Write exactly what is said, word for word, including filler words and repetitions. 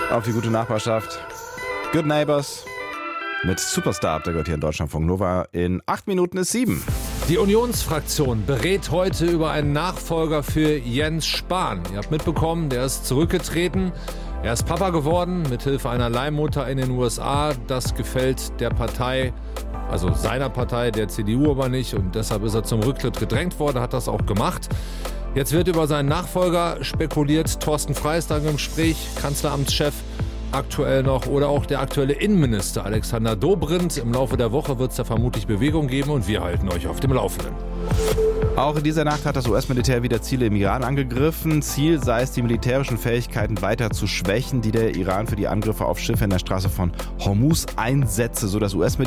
auf die gute Nachbarschaft. Good Neighbors mit Superstar, der gehört hier in Deutschlandfunk Nova. In acht Minuten ist sieben. Die Unionsfraktion berät heute über einen Nachfolger für Jens Spahn. Ihr habt mitbekommen, der ist zurückgetreten. Er ist Papa geworden, mithilfe einer Leihmutter in den U S A. Das gefällt der Partei, also seiner Partei, der C D U aber nicht. Und deshalb ist er zum Rücktritt gedrängt worden, hat das auch gemacht. Jetzt wird über seinen Nachfolger spekuliert. Thorsten Frey ist dann im Gespräch, Kanzleramtschef aktuell noch, oder auch der aktuelle Innenminister Alexander Dobrindt. Im Laufe der Woche wird es da vermutlich Bewegung geben und wir halten euch auf dem Laufenden. Auch in dieser Nacht hat das U S-Militär wieder Ziele im Iran angegriffen. Ziel sei es, die militärischen Fähigkeiten weiter zu schwächen, die der Iran für die Angriffe auf Schiffe in der Straße von Hormuz einsetze, so das U S-Militär.